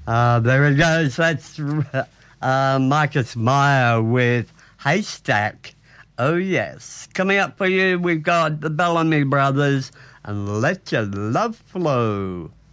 There it goes. That's Marcus Meyer with Haystack. Oh, yes. Coming up for you, we've got the Bellamy Brothers and Let Your Love Flow.